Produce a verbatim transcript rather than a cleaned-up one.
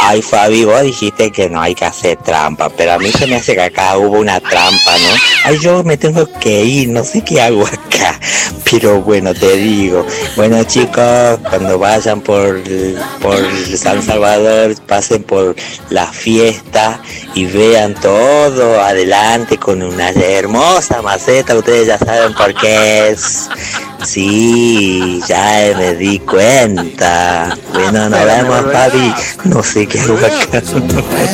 Ay, Fabi, vos dijiste que no hay que hacer trampa, pero a mí se me hace que acá hubo una trampa, ¿no? Ay, yo me tengo que ir, no sé qué hago acá, pero bueno, te digo. Bueno, chicos, cuando vayan por, por San Salvador, pasen por la fiesta y vean todo adelante con una hermosa maceta, ustedes ya saben por qué es. Sí, ya me di cuenta. Bueno, nos vemos, Fabi. No sé qué hago acá.